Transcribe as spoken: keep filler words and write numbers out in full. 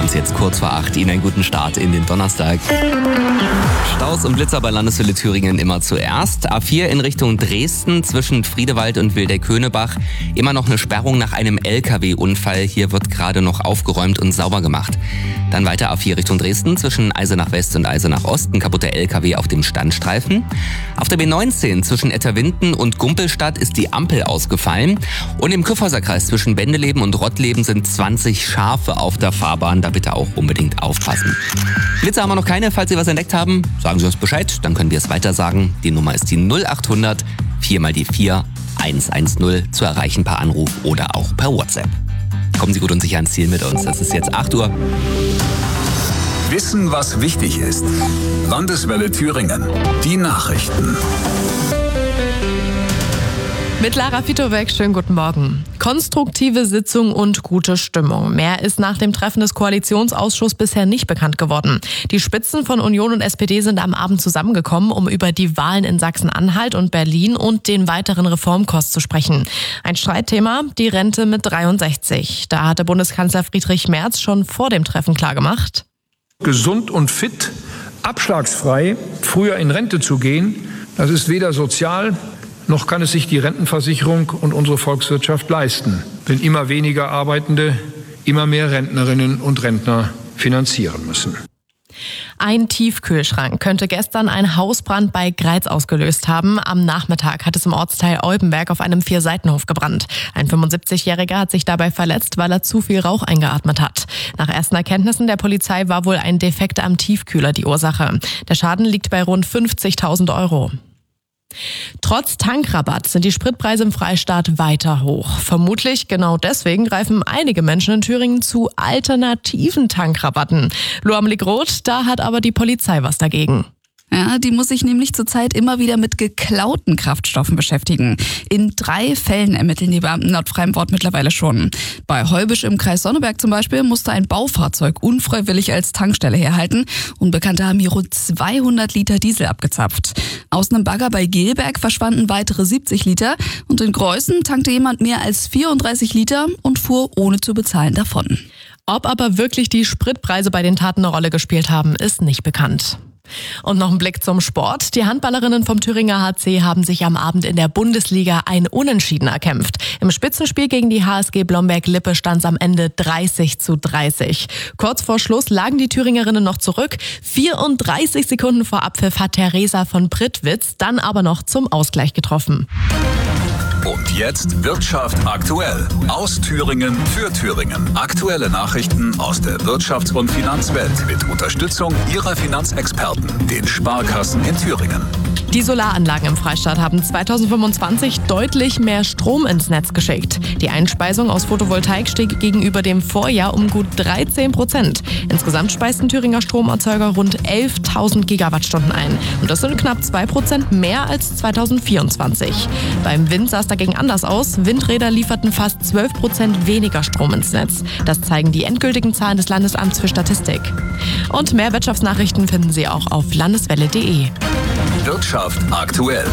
haben es jetzt kurz vor acht. Ihnen einen guten Start in den Donnerstag. Staus und Blitzer bei Landeswelle Thüringen immer zuerst. A vier in Richtung Dresden zwischen Friedewald und Wildeck-Köhnebach. Immer noch eine Sperrung nach einem L K W-Unfall. Hier wird gerade noch aufgeräumt und sauber gemacht. Dann weiter A vier Richtung Dresden zwischen Eisenach West und Eisenach Ost. Ein kaputter L K W auf dem Standstreifen. Auf der B neunzehn zwischen Etterwinden und Gumpelstadt ist die Ampel ausgefallen. Und im Kyffhäuserkreis zwischen Bendeleben und Rottleben sind zwanzig Schafe auf der Fahrbahn. Da bitte auch unbedingt aufpassen. Blitze haben wir noch keine. Falls Sie was entdeckt haben, sagen Sie uns Bescheid. Dann können wir es weiter sagen. Die Nummer ist die null acht hundert vier mal die vier eins eins null zu erreichen per Anruf oder auch per WhatsApp. Kommen Sie gut und sicher ans Ziel mit uns. Es ist jetzt acht Uhr. Wissen, was wichtig ist. Landeswelle Thüringen. Die Nachrichten. Mit Lara Fitowek, schönen guten Morgen. Konstruktive Sitzung und gute Stimmung. Mehr ist nach dem Treffen des Koalitionsausschusses bisher nicht bekannt geworden. Die Spitzen von Union und S P D sind am Abend zusammengekommen, um über die Wahlen in Sachsen-Anhalt und Berlin und den weiteren Reformkurs zu sprechen. Ein Streitthema, die Rente mit dreiundsechzig. Da hatte Bundeskanzler Friedrich Merz schon vor dem Treffen klargemacht: Gesund und fit, abschlagsfrei, früher in Rente zu gehen, das ist weder sozial, noch kann es sich die Rentenversicherung und unsere Volkswirtschaft leisten, wenn immer weniger Arbeitende immer mehr Rentnerinnen und Rentner finanzieren müssen. Ein Tiefkühlschrank könnte gestern einen Hausbrand bei Greiz ausgelöst haben. Am Nachmittag hat es im Ortsteil Olbenberg auf einem Vierseitenhof gebrannt. Ein fünfundsiebzigjähriger hat sich dabei verletzt, weil er zu viel Rauch eingeatmet hat. Nach ersten Erkenntnissen der Polizei war wohl ein Defekt am Tiefkühler die Ursache. Der Schaden liegt bei rund fünfzigtausend Euro. Trotz Tankrabatt sind die Spritpreise im Freistaat weiter hoch. Vermutlich genau deswegen greifen einige Menschen in Thüringen zu alternativen Tankrabatten. Luamlik Roth, da hat aber die Polizei was dagegen. Ja, die muss sich nämlich zurzeit immer wieder mit geklauten Kraftstoffen beschäftigen. In drei Fällen ermitteln die Beamten laut freiem Wort mittlerweile schon. Bei Heubisch im Kreis Sonneberg zum Beispiel musste ein Baufahrzeug unfreiwillig als Tankstelle herhalten. Unbekannte haben hier rund zweihundert Liter Diesel abgezapft. Aus einem Bagger bei Gelberg verschwanden weitere siebzig Liter. Und in Greußen tankte jemand mehr als vierunddreißig Liter und fuhr ohne zu bezahlen davon. Ob aber wirklich die Spritpreise bei den Taten eine Rolle gespielt haben, ist nicht bekannt. Und noch ein Blick zum Sport. Die Handballerinnen vom Thüringer H C haben sich am Abend in der Bundesliga ein Unentschieden erkämpft. Im Spitzenspiel gegen die H S G Blomberg-Lippe stand es am Ende dreißig zu dreißig. Kurz vor Schluss lagen die Thüringerinnen noch zurück. vierunddreißig Sekunden vor Abpfiff hat Theresa von Prittwitz dann aber noch zum Ausgleich getroffen. Und jetzt Wirtschaft aktuell. Aus Thüringen für Thüringen. Aktuelle Nachrichten aus der Wirtschafts- und Finanzwelt mit Unterstützung Ihrer Finanzexperten, den Sparkassen in Thüringen. Die Solaranlagen im Freistaat haben zweitausendfünfundzwanzig deutlich mehr Strom ins Netz geschickt. Die Einspeisung aus Photovoltaik stieg gegenüber dem Vorjahr um gut dreizehn Prozent. Insgesamt speisten Thüringer Stromerzeuger rund elftausend Gigawattstunden ein. Und das sind knapp zwei Prozent mehr als zweitausendvierundzwanzig. Beim Wind sah es dagegen anders aus. Windräder lieferten fast zwölf Prozent weniger Strom ins Netz. Das zeigen die endgültigen Zahlen des Landesamts für Statistik. Und mehr Wirtschaftsnachrichten finden Sie auch auf landeswelle punkt de. Wirtschaft aktuell.